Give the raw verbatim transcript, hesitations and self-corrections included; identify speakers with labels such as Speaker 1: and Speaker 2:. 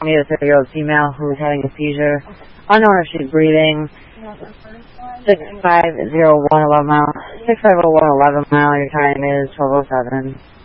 Speaker 1: a thirty-year-old female who is having a seizure. Unknown if she's breathing. six five zero one eleven mile. six five zero one eleven mile. Your time is twelve oh seven.